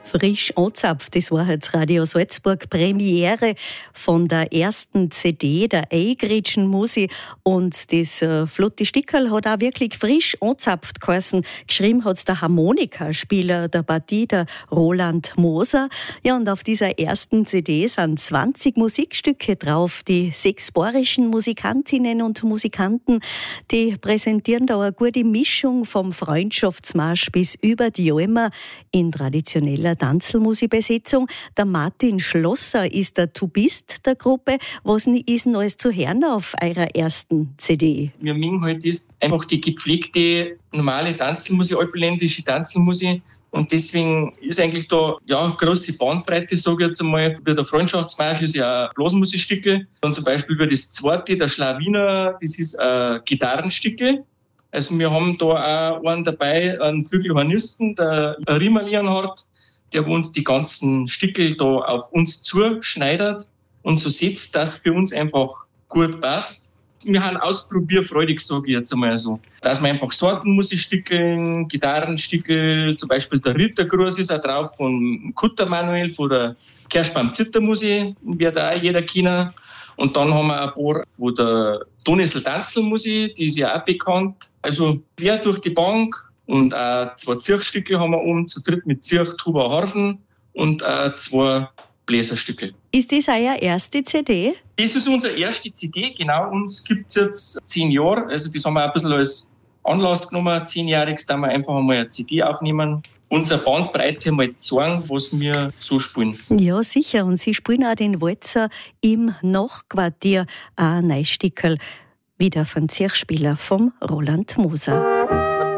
Frisch angezapft, das war jetzt Radio Salzburg Premiere von der ersten CD, der Eigritschen Musi. Und das flotte Stickerl hat auch wirklich frisch angezapft geheißen. Geschrieben hat's der Harmonikaspieler der Partie, der Roland Moser. Ja, und auf dieser ersten CD sind 20 Musikstücke drauf. Die 6 bayerischen Musikantinnen und Musikanten, die präsentieren da eine gute Mischung vom Freundschaftsmarsch bis über die Almer in traditioneller Tanzelmusikbesetzung. Der Martin Schlosser ist der Tubist der Gruppe. Was ist denn alles zu hören auf eurer ersten CD? Wir mengen halt ist einfach die gepflegte, normale Tanzelmusik, alpenländische Tanzelmusik. Und deswegen ist eigentlich da eine grosse Bandbreite, sage ich jetzt einmal. Wie der Freundschaftsmarsch ist ja ein Blasmusikstückel. Dann zum Beispiel wie das zweite, der Schlawiner, das ist ein Gitarrenstückel. Also wir haben da auch einen dabei, einen Flügelhornisten, der Riemer Leonhard, der uns die ganzen Stickel da auf uns zuschneidert und so setzt, dass für uns einfach gut passt. Wir haben ausprobierfreudig, sage ich jetzt einmal so. Dass wir einfach Sortenmusikstückeln, Gitarrenstickel, zum Beispiel der Rittergruß ist auch drauf von Kutter Manuel, von der Kerschbaum Zittermusik, wird auch jeder kennen. Und dann haben wir ein paar von der Donisl Tanzelmusik, die ist ja auch bekannt. Also quer durch die Bank. Und auch 2 Zirchstücke haben wir oben, zu dritt mit Zirch, Tuba, Harfen und 2 Bläserstücke. Ist das eure erste CD? Das ist unsere erste CD, genau. Uns gibt es jetzt 10 Jahre. Also das haben wir ein bisschen als Anlass genommen, 10-jähriges, da wir einfach einmal eine CD aufnehmen. Unsere Bandbreite mal zeigen, was wir so spielen. Ja, sicher. Und Sie spielen auch den Walzer im Nachquartier, ein Neustickerl, wieder von Zirchspieler vom Roland Moser.